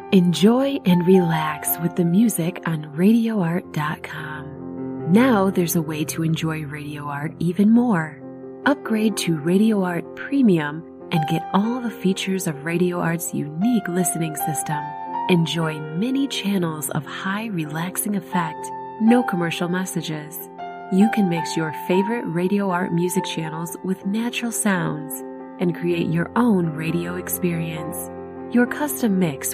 Enjoy and relax with the music on RadioArt.com. Now there's a way to enjoy Radio Art even more. Upgrade to Radio Art Premium and get all the features of Radio Art's unique listening system. Enjoy many channels of high relaxing effect, no commercial messages. You can mix your favorite Radio Art music channels with natural sounds and create your own radio experience. Your custom mix